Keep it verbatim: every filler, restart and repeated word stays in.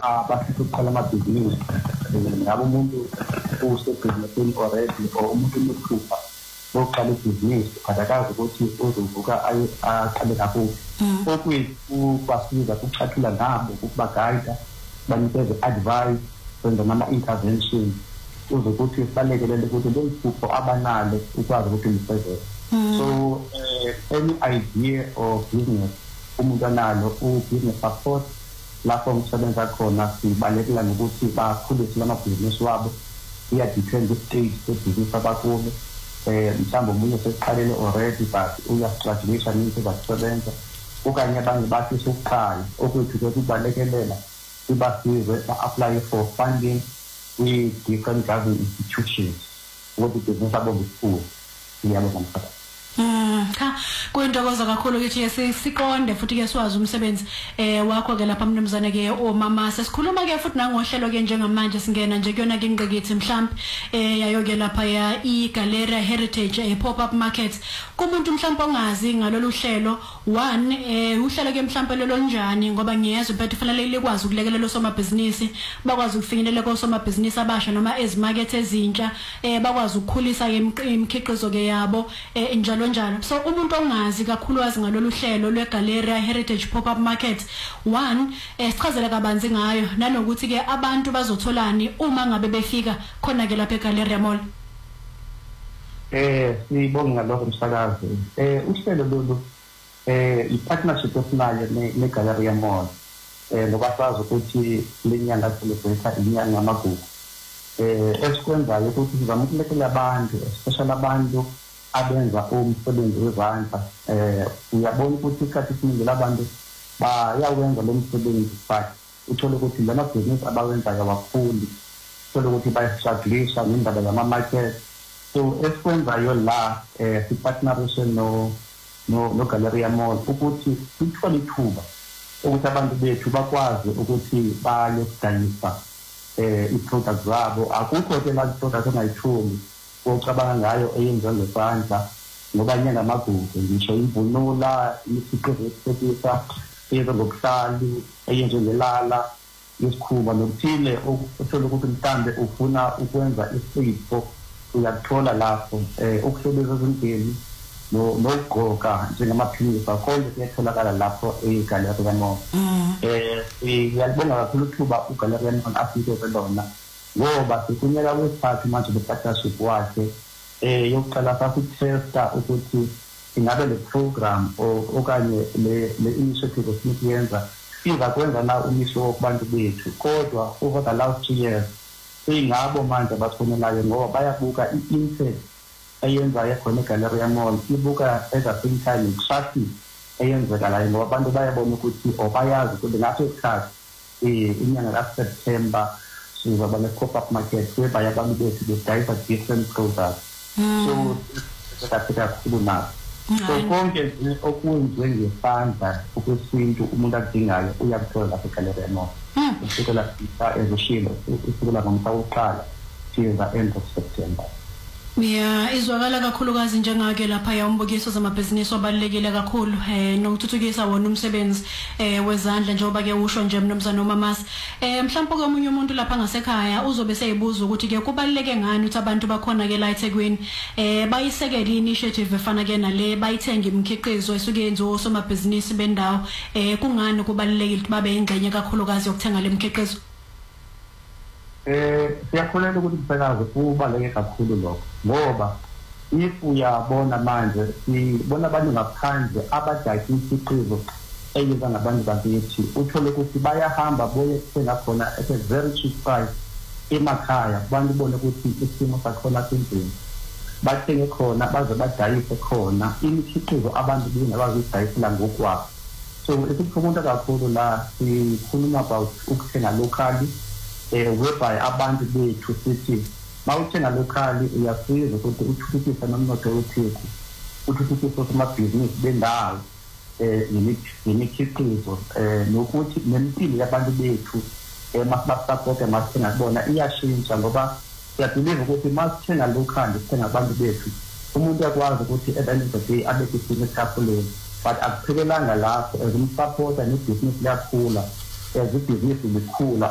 abafisa ukuqala amabhizinisi ngabe umuntu usebhizinisini already or umuntu unephupha lokuqala ibhizinisi akakazi ukuthi uzovuka aqale kaphi okuyibasiza ukuchathula nabo ukubaguide banikeze advice kwenza nama intervention uzokuthi balekelele ukuthi leziphupho abanalo ukwazi ukuthi lifezeke. So uh, any idea of business umuntu analo u-business support lapho umsebenza khona sibalekela ngokuthi bakhulise lamabhizinisi wabo iya-depend stage sebhizinisi abakulo eh mhlawumbe umunye sesiqalele already but uyagraduation into basebenza okanye abanye bafisa ukuqala okuthi ukubalekelela sibasize ba-apply for funding with different government institutions ukuthi ibhizinisi abo likhulu ngiyabonga mfana. Mm cha kuyintokozo kakhulu ukuthi siqonde futhi ke siwazi umsebenzi eh wakho ke lapha mnumzane ke omama sesikhuluma ke futhi nangohlelo ke njengamanje singena nje kuyona ke ingqikithi mhlawumbe eh yayo ke lapha ya iGalleria Heritage eh pop up market kumuntu mhlawumbe ongazi ngalolu hlelo one eh uhlelo ke mhlawumbe lelo njani ngoba ngiyezwe but kufanele likwazi ukulekelela osomabhizinisi bakwazi ukufinyelela kosomabhizinisi abasha noma ezimakethe ezintsha eh bakwazi ukukhulisa imikhiqizo ke yabo eh njalo njalo. So umuntu ongazi kakhulukazi ngalolu hlelo lweGalleria Heritage Pop-up Market one eh sichazela kabanzi ngayo nanokuthi ke abantu bazotholani uma ngabe befika khona ke lapha eGalleria Mall. Eh sibonga lokho msakazi. Eh uhlelo lolu eh i-partnership esinayo neGalleria Mall eh ngoba sazi ukuthi lenyanga celebrate inyanga yamagugu. Eh esikwenzayo ukuthi sizama ukulekelela abantu especially abantu abenza umsebenzi wezandla eh uyabona ukuthi isikhathi esiningi labantu bayawenza lo msebenzi but uthola ukuthi lama business abawenzayo abakhuli uthola ukuthi bayastruggle ngendaba yama market. So esikwenzayo la eh sipartneration no no no Galleria Mall ukuthi sithole ithuba ukuthi abantu bethu bakwazi ukuthi bayokudayisa eh i-product zabo akukho ke la product ongayitholi ocabanga ngayo eyenziwe ngesandla ngoba nyanga amagugu ngisho imvunula imikhiqizo yesipesa eyenziwe ngokuhlali eyenziwe ngelala yesikhuba nokuthile uthola ukuthi mhlambe ufuna ukwenza isipho uyathola lapho eh ukusebenza ezindlini no nokugqoka njengamaphilisi akhona kuyatholakala lapho eGalleria Mall. Eh ngiyabonga kakhulu ukuba uGalleria Mall afike lona ngoba sikunyaka wesithathu manje le-partnership wakhe eh yokuqala sasitesta ukuthi ingabe le program okanye le le initiative esikuyenza iza kwenza la umisho kubantu bethu kodwa over the last two years ingabo manje bathonelayo ngoba bayabuka i-impact eyenza yakhona eGalleria Mall ibuka at the same time i-traffic eyenzeka la ngoba abantu bayabona ukuthi obayazi ukuthi ngaso isikhathi eh inyanga kaSeptember sizoba ne-pop-up market whereby abantu bethu bedayisa different products. So sekathe kakhulu naso so konke okwenziwe ngesandla okwesintu umuntu akudingayo uyakuthola lapha eGalleria Mall kusukela ezishilo kusukela ngomhla wokuqala siza end of September. Yeah, izwakala kakhulukazi njengake lapha ya umbukiso zamabhizinisi obalekile kakhulu eh nokuthuthukisa wona umsebenzi eh wezandla njengoba ke usho nje mnumzane uMamasa eh mhlawumbe komunye umuntu lapha ngasekhaya uzobe seyibuza ukuthi ke kubaleke ngani ukuthi abantu bakhona ke la eThekwini eh bayisekele initiative efana ke nale bayithenga imikhiqizo esuke yenziwe osomabhizinisi bendawo eh kungani kubalekile ukuthi babe ingxenye kakhulukazi yokuthenga le mikhiqizo. Eh siyakholelwa ukuthi msakazi kubaleke kakhulu lokho ngoba if uyabona manje sibona abantu ngaphandle abadayisa imikhiqizo eyenza ngabantu bakithi uthola ukuthi bayahamba boye kuthenga khona at a very cheap price emakhaya abantu bone ukuthi isimo sakhona sinzima bathenge khona baze badayise khona imikhiqizo abantu bengabazidayisela ngokwabo. So esikukhuluma kakhulu la sikhuluma about ukuthenga locally eh whereby abantu bethu sithi mawuthenga locally uyasiza ukuthi uthuthukise nomnotho wethu uthuthukise amabhizinisi bendawo eh nemikhiqizo eh nokuthi nempilo yabantu bethu eh masisupport masithenga bona iyashintsha ngoba siyabelieve ukuthi masithenga locally sithenga abantu bethu umuntu yakwazi ukuthi at the end of the day abe business kakhulu but akuphelelanga lapho as umsupporter nebusiness liyakhula as ibhizinisi likhula